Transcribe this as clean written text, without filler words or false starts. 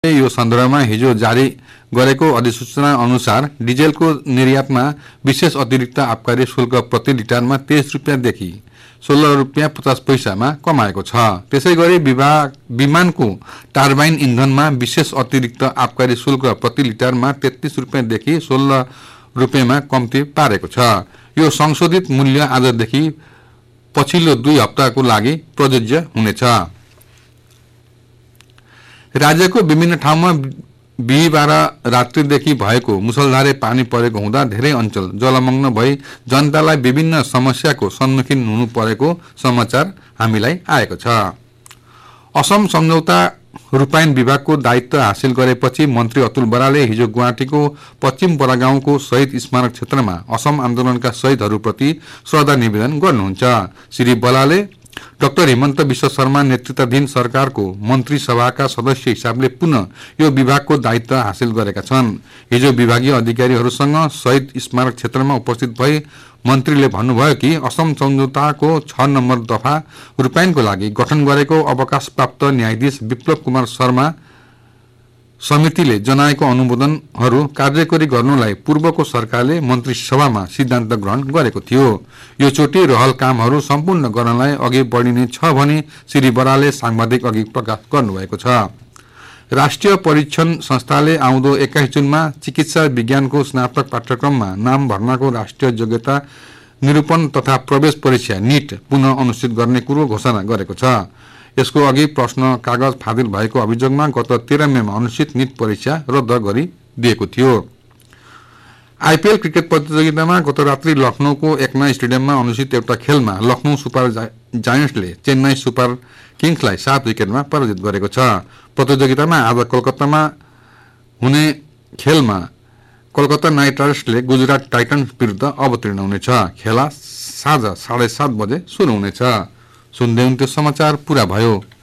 यो सन्दर्भमा हिजो जारी गरेको अधिसूचना अनुसार डिजेलको निर्यातमा विशेष अतिरिक्त आबकारी शुल्क प्रति लिटरमा 23 रुपियाँदेखि 16 रुपियाँ 50 पैसामा कमाएको छ। त्यसैगरी विमानको टार्बाइन इन्धनमा विशेष अतिरिक्त आबकारी शुल्क प्रति लिटरमा 33 रुपियाँदेखि 16 रुपियाँमा कम्ती पारेको छ। यो संशोधित मूल्य आजदेखि पछिल्लो 2 हप्ताको लागि प्रযোज्य हुनेछ। राज्यको विभिन्न ठाउँमा बिहीबार रात्रिदेखि भएको मुसलधारे पानी परेको हुँदा धेरै अञ्चल जलमग्न भई जनतालाई विभिन्न समस्याको सम्मुखीन हुनु परेको समाचार हामीलाई आएको छ। असम सम्झौता रूपायन विभागको दायित्व हासिल गरेपछि मन्त्री अतुल बराले हिजो गुवाहाटीको पश्चिम बरागाउँको शहीद स्मारक क्षेत्रमा असम आन्दोलनका शहीदहरूप्रति श्रद्धा निवेदन गर्नुहुन्छ। श्री बराले डाक्टर हिमन्त विश्व शर्मा नेतृत्वाधीन सरकारको मन्त्री सभाका सदस्य हिसाबले पुनः यो विभागको दायित्व हासिल गरेका छन्। हिजो विभागीय अधिकारीहरूसँग शहीद स्मारक क्षेत्रमा उपस्थित भई मन्त्रीले भन्नुभयो कि असम सम्झौताको 6 नम्बर दफा रूपायनको लागि गठन गरेको अवकाश प्राप्त न्यायाधीश विप्लव कुमार शर्मा समितिले जनाएको अनुमोदनहरू कार्यकारी गर्नुलाई पूर्वको सरकारले मन्त्री सभामा सिद्धान्त ग्रहण गरेको थियो। यो चोटि रहल कामहरू सम्पूर्ण गर्नलाई अघि बढिने छ भनी श्री बराले सांबादिक अघि प्रकाश गर्नुभएको छ। राष्ट्रिय परीक्षण संस्थाले आउँदो 21 जुनमा चिकित्सा विज्ञानको स्नातक पाठ्यक्रममा नाम भर्नाको राष्ट्रिय योग्यता निरूपण तथा प्रवेश परीक्षा नीट पुनः अनुष्ठित गर्ने कुरो घोषणा गरेको छ। यसको अघि प्रश्न कागज फादिल भएको अभियोगमा गत 13 मेमा अनुष्ठित नीट परीक्षा रद्द गरिदिएको थियो। आईपीएल क्रिकेट प्रतियोगितामा गत रात्रि लखनऊको एकना स्टेडियममा अनुष्ठित एउटा खेलमा लखनऊ सुपर जायन्ट्सले चेन्नई सुपर किङ्सलाई 7 विकेटमा पराजित गरेको छ। प्रतियोगितामा आज कोलकातामा हुने खेलमा कोलकाता नाइट राइडर्सले गुजरात टाइटन्स विरुद्ध अवतीर्ण हुनेछ। खेला साँझ 7:30 बजे सुरु हुनेछ। सुन्दै हुन्थ्यो समाचार पूरा भयो।